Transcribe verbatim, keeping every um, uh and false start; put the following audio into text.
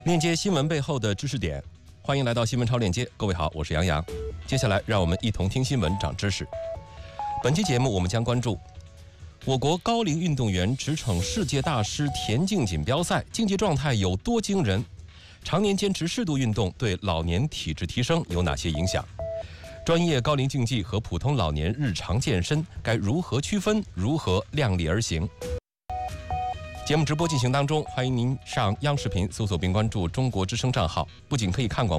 链接新闻背后的知识点，欢迎来到新闻超链接。各位好，我是杨洋。接下来让我们一同听新闻长知识。本期节目我们将关注我国高龄运动员驰骋世界大师田径锦标赛，竞技状态有多惊人？常年坚持适度运动对老年体质提升有哪些影响？专业高龄竞技和普通老年日常健身该如何区分？如何量力而行？节目直播进行当中，欢迎您上央视频搜索并关注中国之声账号，不仅可以看广播。